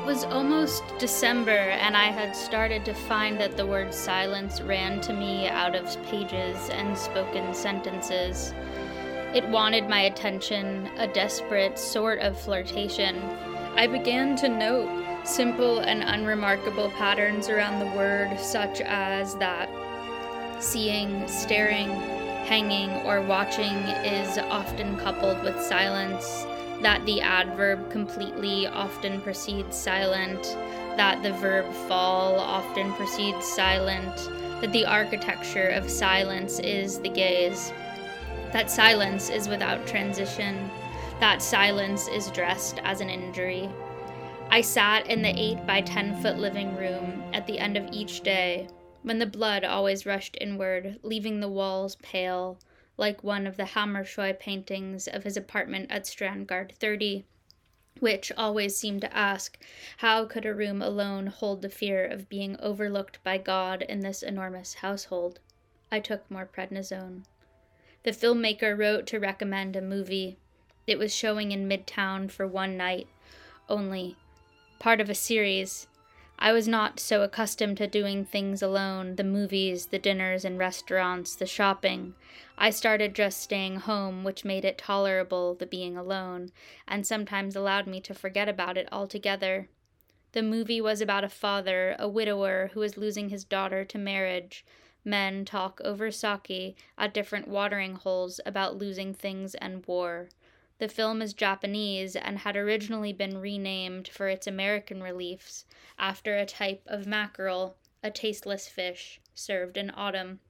was almost December, and I had started to find that the word silence ran to me out of pages and spoken sentences. It wanted my attention, a desperate sort of flirtation. I began to note simple and unremarkable patterns around the word, such as that seeing, staring, hanging, or watching is often coupled with silence, that the adverb completely often precedes silent, that the verb fall often precedes silent, that the architecture of silence is the gaze, that silence is without transition, that silence is dressed as an injury. I sat in the 8 by 10 foot living room at the end of each day, when the blood always rushed inward, leaving the walls pale, like one of the Hammershøi paintings of his apartment at Strandgard 30, which always seemed to ask, how could a room alone hold the fear of being overlooked by God in this enormous household? I took more prednisone. The filmmaker wrote to recommend a movie. It was showing in Midtown for one night only, part of a series. I was not so accustomed to doing things alone, the movies, the dinners and restaurants, the shopping. I started just staying home, which made it tolerable, the being alone, and sometimes allowed me to forget about it altogether. The movie was about a father, a widower, who was losing his daughter to marriage. Men talk over sake at different watering holes about losing things and war. The film is Japanese and had originally been renamed for its American reliefs after a type of mackerel, a tasteless fish, served in autumn.